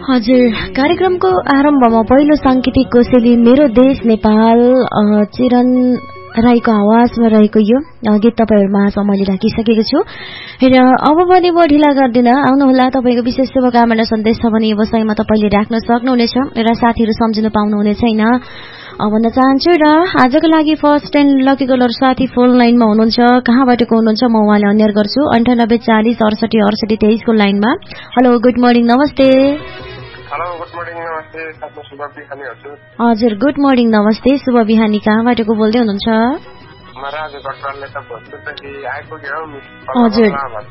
हजुर कार्यक्रमको आरम्भमा पहिलो सांकेतिक कोसेली मेरो देश नेपाल चिरन राईको आवाजमा रहेको यो गीत तपाईहरुमा मैले राखिसकेको छु र अब पनि म ढिला गर्दिन आउनुहोला तपाईको विशेष शुभकामना सन्देश छ भने व्यवसायमा तपाईले राख्न सक्नुहुनेछ र साथीहरु सम्झिनु पाउनुहुने छैन भन्न चाहन्छु र आजको लागि फर्स्ट एन्ड लकी कलर साथी फोन लाइनमा हुनुहुन्छ कहाँबाट को हुनुहुन्छ म उहाँलाई अन्यर गर्छु 9840686823 को लाइनमा हेलो गुड मर्निङ नमस्ते हेलो गुड मर्निङ नमस्ते साथमा शुभ बिहानी हजुर हजुर गुड मर्निङ नमस्ते शुभ बिहानी कहाँबाट को बोल्दै हुनुहुन्छ म राजु कटवालले त भोजपुरदेखि आइपुग्यो हजुर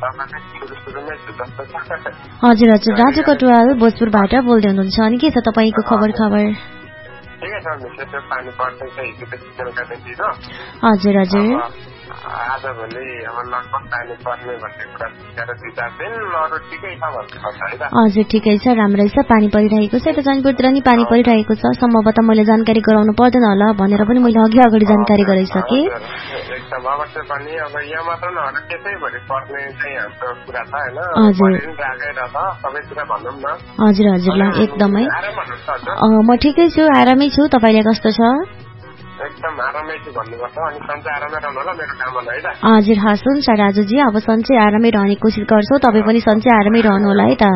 हजुर हजुर राजु कटवाल भोजपुरबाट बोल्दै हुनुहुन्छ अनि के छ तपाईको खबर ठिकै छ विशेष पानी पर्दैछ हिजोदेखि बेलुकादेखि र हजुर हजुर आजभोलि अब लगभग पानी पर्ने भन्ने कुरा सुनेर 2-4 दिन अरू ठिकै छ भन्छ है हजुर ठिकै छ राम्रै छ पानी परिरहेको छ यता जानपुरतिर नि पानी परिरहेको छ सम्भवतः मैले जानकारी गराउनु पर्दैन होला भनेर पनि मैले अगाडि जानकारी गराइसके एकदम अवश्य पनि अब यहाँ मात्र नभएर त्यसैभरि पर्ने चाहिँ हाम्रो कुरा छ हैन हजुर राखेर त सबै कुरा भनौँ न हजुर हजुर एकदमै म ठिकै छु आरामै छु तपाईले कस्तो छ एकदम आरामै छु भन्नुपर्छ अनि सन्चै आरामै रहनु होला मेरो कामना है त हजुर हस् हुन्छ राजुजी अब सन्चै आरामै रहने कोसिस गर्छौ तपाई पनि सन्चै आरामै रहनु होला है त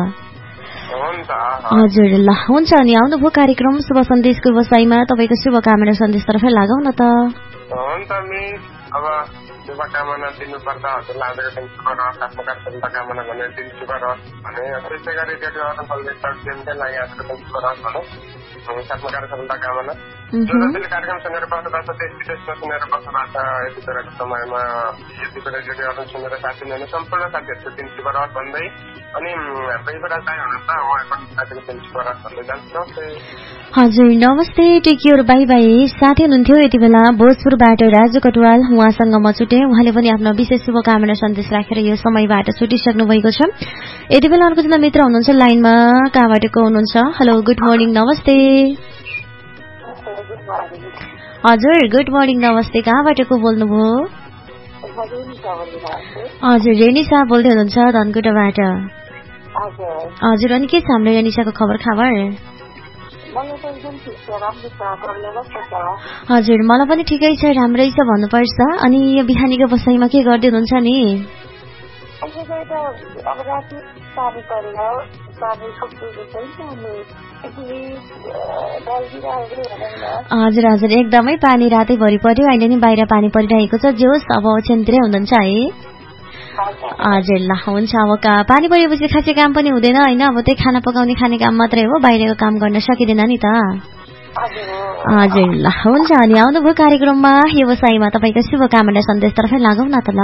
हजुर ल हुन्छ अनि आउनुभयो कार्यक्रम शुभ सन्देशको व्यवसायमा तपाईको शुभकामना सन्देशतर्फ लागौ न त हुन्छ मिस अब शुभकामना दिनुपर्दा हजुरलाई आजको दिन शुभ रहोस् आफ्नो कार्यक्रमका कामना भनेर दिन शुभ रहोस् भने त्यसै गरी रेडियो अर्पणले दिनकै लागि आजको दिन शुभ रहोस् भने साथमा कार्यक्रमका कामना जसले कार्यक्रम सुनेर बस्नुभएको छ देश विदेशमा सुनेर बस्नुभएको छ यति बेलाको समयमा यति बेला रेडियो अर्पण सुनेर साथी हुने सम्पूर्ण साथीहरूको दिन शुभ रहोस् भन्दै अनि हाम्रो कुरा चाहिँ हुनुहुन्छ उहाँको साथीको दिन शुभ रहोस् भन्दै जान्छु हजुर नमस्ते टेक केयर बाई बाई साथी हुनुहुन्थ्यो यति बेला भोजपुरबाट राजु कटवाल उहाँसँग म छुटे उहाँले पनि आफ्नो विशेष शुभकामना सन्देश राखेर यो समयबाट छुटिसक्नु भएको छ यति बेला अर्को जना मित्र हुनुहुन्छ लाइनमा कहाँबाट को हुनुहुन्छ हेलो गुड मर्निङ नमस्ते हजुर गुड मर्निङ नमस्ते कहाँबाट को बोल्नुभयो हजुर रेनिसा बोल्दै हुनुहुन्छ धनकुटाबाट हजुर अनि के छ हाम्रो रेनिसाको खबर हजुर मलाई पनि ठिकै छ राम्रै छ भन्नुपर्छ अनि यो बिहानीको बसाइमा के गर्दै हुनुहुन्छ नि हजुर हजुर एकदमै पानी रातैभरि पर्यो अहिले नि बाहिर पानी परिरहेको छ जे होस् अब ओछ्यानतिरै हुनुहुन्छ है हजुर ल हुन्छ अब पानी परेपछि खासै काम पनि हुँदैन हैन अब त्यही खाना पकाउने खाने काम मात्रै हो बाहिरको काम गर्न सकिदैन नि त हजुर ल हुन्छ अनि आउनुभयो कार्यक्रममा व्यवसायमा तपाईको शुभकामना सन्देशतर्फ लागौ न त ल